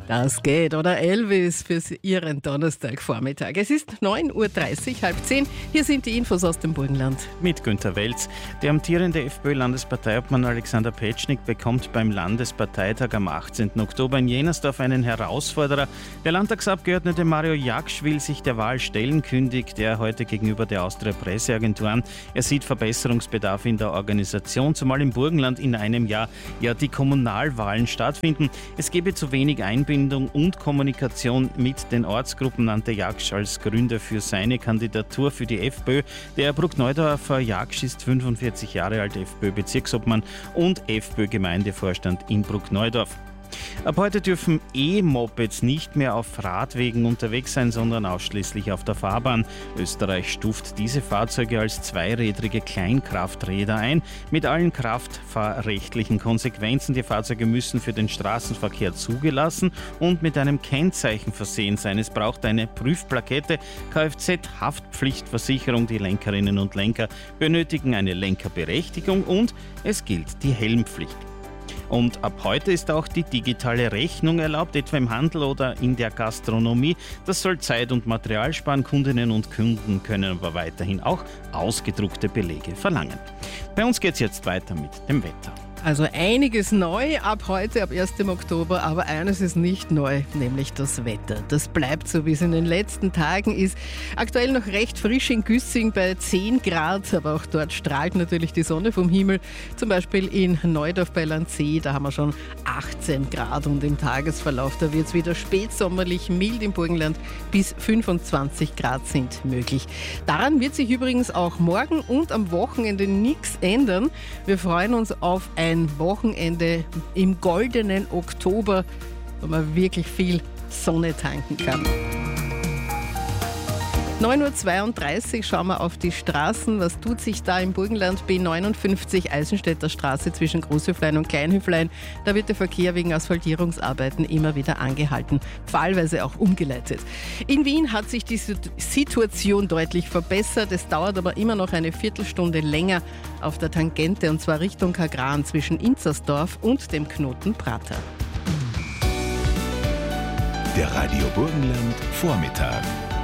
Das geht. Oder Elvis für Ihren Donnerstagvormittag. Es ist 9.30 Uhr, 9:30. Hier sind die Infos aus dem Burgenland. Mit Günther Welz. Der amtierende FPÖ-Landesparteiobmann Alexander Petschnik bekommt beim Landesparteitag am 18. Oktober in Jennersdorf einen Herausforderer. Der Landtagsabgeordnete Mario Jaksch will sich der Wahl stellen, kündigt er heute gegenüber der Austria Presseagentur an. Er sieht Verbesserungsbedarf in der Organisation, zumal im Burgenland in einem Jahr die Kommunalwahlen stattfinden. Es gebe zu wenig Einbindung und Kommunikation mit den Ortsgruppen, nannte Jaksch als Gründe für seine Kandidatur für die FPÖ. Der Bruckneudorfer Jaksch ist 45 Jahre alt, FPÖ-Bezirksobmann und FPÖ-Gemeindevorstand in Bruckneudorf. Ab heute dürfen E-Mopeds nicht mehr auf Radwegen unterwegs sein, sondern ausschließlich auf der Fahrbahn. Österreich stuft diese Fahrzeuge als zweirädrige Kleinkrafträder ein, mit allen kraftfahrrechtlichen Konsequenzen. Die Fahrzeuge müssen für den Straßenverkehr zugelassen und mit einem Kennzeichen versehen sein. Es braucht eine Prüfplakette, Kfz-Haftpflichtversicherung. Die Lenkerinnen und Lenker benötigen eine Lenkerberechtigung und es gilt die Helmpflicht. Und ab heute ist auch die digitale Rechnung erlaubt, etwa im Handel oder in der Gastronomie. Das soll Zeit und Material sparen. Kundinnen und Kunden können aber weiterhin auch ausgedruckte Belege verlangen. Bei uns geht es jetzt weiter mit dem Wetter. Also einiges neu ab heute, ab 1. Oktober, aber eines ist nicht neu, nämlich das Wetter. Das bleibt so, wie es in den letzten Tagen ist. Aktuell noch recht frisch in Güssing bei 10 Grad, aber auch dort strahlt natürlich die Sonne vom Himmel. Zum Beispiel in Neudorf bei Landsee, da haben wir schon 18 Grad und im Tagesverlauf, da wird es wieder spätsommerlich mild im Burgenland, bis 25 Grad sind möglich. Daran wird sich übrigens auch morgen und am Wochenende nichts ändern. Wir freuen uns auf ein Wochenende im goldenen Oktober, wo man wirklich viel Sonne tanken kann. 9.32 Uhr schauen wir auf die Straßen. Was tut sich da im Burgenland? B59 Eisenstädter Straße zwischen Großhöflein und Kleinhöflein. Da wird der Verkehr wegen Asphaltierungsarbeiten immer wieder angehalten, fallweise auch umgeleitet. In Wien hat sich die Situation deutlich verbessert. Es dauert aber immer noch eine Viertelstunde länger auf der Tangente, und zwar Richtung Kagran zwischen Inzersdorf und dem Knoten Prater. Der Radio Burgenland Vormittag.